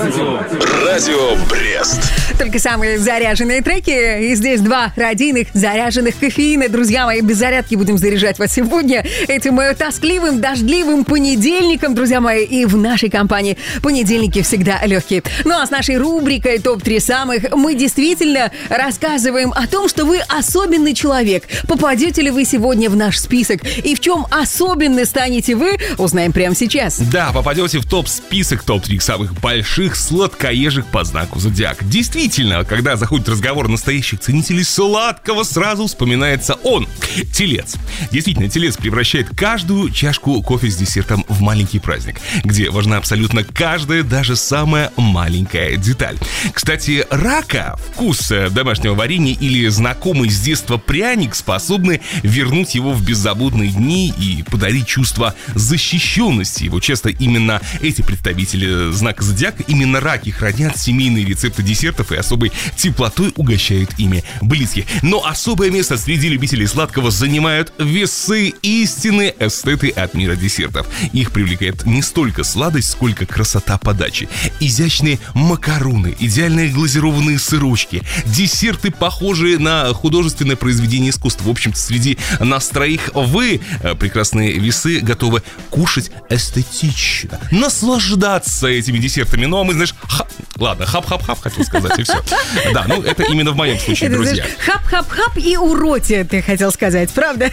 Радио Брест. Только самые заряженные треки. И здесь два радийных заряженных кофеина. Друзья мои, без зарядки будем заряжать вас сегодня этим тоскливым, дождливым понедельником, друзья мои. И в нашей компании понедельники всегда легкие. Ну а с нашей рубрикой «Топ-3 самых» мы действительно рассказываем о том, что вы особенный человек. Попадете ли вы сегодня в наш список? И в чем особенно станете вы, узнаем прямо сейчас. Да, попадете в топ-список топ-3 самых больших сладкоежек по знаку зодиака. Действительно, когда заходит разговор настоящих ценителей сладкого, сразу вспоминается он. Телец. Действительно, телец превращает каждую чашку кофе с десертом в маленький праздник, где важна абсолютно каждая, даже самая маленькая деталь. Кстати, рака, вкус домашнего варенья или знакомый с детства пряник способны вернуть его в беззаботные дни и подарить чувство защищенности его. Часто именно эти представители знака зодиака, именно раки, хранят семейные рецепты десертов и особой теплотой угощают ими близких. Но особое место среди любителей сладкого занимают весы, истинные эстеты от мира десертов. Их привлекает не столько сладость, сколько красота подачи. Изящные макароны, идеальные глазированные сырочки, десерты, похожие на художественное произведение искусства. В общем-то, среди нас троих вы, прекрасные весы, готовы кушать эстетично, наслаждаться этими десертами. Ну, а мы, знаешь, хап-хап-хап, хотел сказать, и все. Да, ну, это именно в моем случае, это, друзья. Знаешь, хап-хап-хап и уроте, ты хотел сказать, правда?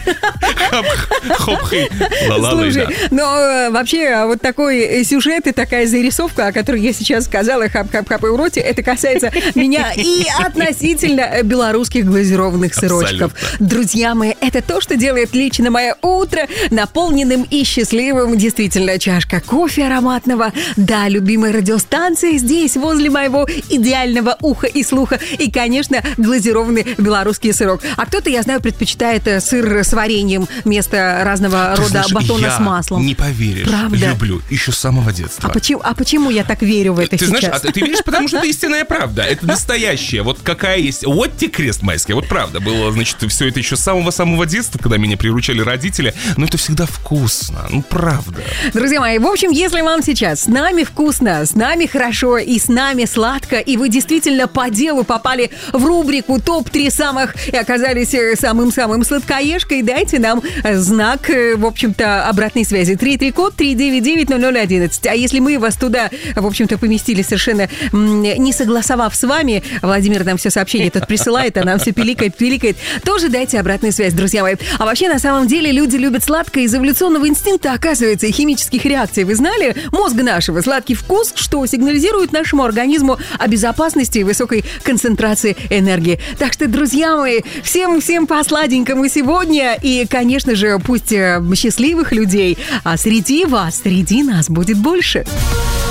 Хоп-хей, слушай, но вообще вот такой сюжет и такая зарисовка, о которой я сейчас сказала, хап-хап-хап и уроте, это касается меня и относительно белорусских глазированных сырочков. Абсолютно. Друзья мои, это то, что делает лично мое утро наполненным и счастливым. Действительно, чашка кофе ароматного, да, любимая радиостанция здесь, возле моего идеального уха и слуха, и, конечно, глазированный белорусский сырок. А кто-то, я знаю, предпочитает сыр с вареньем вместо разного рода батона с маслом. Не поверишь, правда? Люблю, еще с самого детства. А почему я так верю в это ты сейчас? Знаешь, ты веришь, потому что это истинная правда. Это настоящее. Вот какая есть. Вот тебе крест майский. Вот правда. Было, значит, все это еще с самого-самого детства, когда меня приручали родители. Но это всегда вкусно. Ну, правда. Друзья мои, в общем, если вам сейчас с нами вкусно, с нами хорошо и с нами сладко, и вы действительно по делу попали в рубрику «Топ-3 самых» и оказались самым-самым сладкоежкой, дайте нам знак, в общем-то, обратной связи. 33-код 399-0011. А если мы вас туда, в общем-то, поместили совершенно не согласовав с вами, Владимир нам все сообщение тут присылает, а нам все пиликает, тоже дайте обратную связь, друзья мои. А вообще, на самом деле, люди любят сладкое из эволюционного инстинкта, оказывается, и химических реакций. Вы знали? Мозг нашего сладкий вкус, что сигнализирует нашему организму о безопасности и высокой концентрации энергии. Так что, друзья мои, всем по сладенькому сегодня. И, конечно же, пусть счастливых людей, а среди вас, среди нас будет больше.